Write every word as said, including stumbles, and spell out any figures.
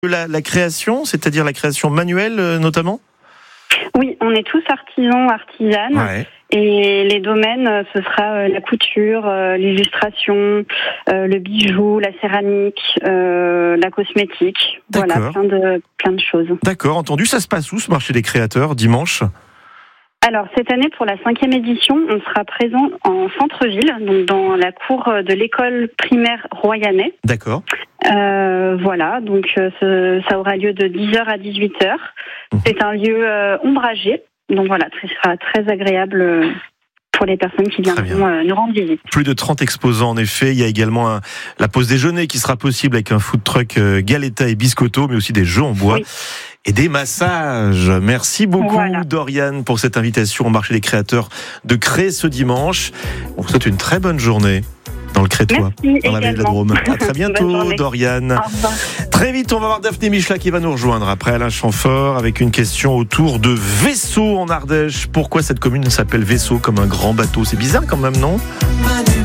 La, la création, c'est-à-dire la création manuelle euh, notamment ? Oui, on est tous artisans, artisanes. Ouais. Et les domaines, euh, ce sera euh, la couture, euh, l'illustration, euh, le bijou, la céramique, euh, la cosmétique. D'accord. Voilà, plein de, plein de choses. D'accord, entendu. Ça se passe où ce marché des créateurs, dimanche ? Alors, cette année, pour la cinquième édition, on sera présent en centre-ville, donc dans la cour de l'école primaire Royanais. D'accord. Euh, voilà, donc euh, ce, ça aura lieu de dix heures à dix-huit heures. Mmh. C'est un lieu euh, ombragé, donc voilà, ce sera très agréable euh, pour les personnes qui viendront euh, nous rendre visite. Plus de trente exposants en effet, il y a également un, la pause déjeuner qui sera possible avec un food truck euh, Galetta et Biscotto, mais aussi des jeux en bois. Oui. Et des massages. Merci beaucoup, voilà. Doriane, pour cette invitation au marché des créateurs de Cré ce dimanche. On vous souhaite une très bonne journée dans le Crétois, Merci, dans la vallée de la Drôme. À très bientôt, Doriane. Au revoir. Très vite, on va voir Daphné Michela qui va nous rejoindre après Alain Chamfort avec une question autour de Vaisseau en Ardèche. Pourquoi cette commune s'appelle Vaisseau comme un grand bateau ? C'est bizarre quand même, non ?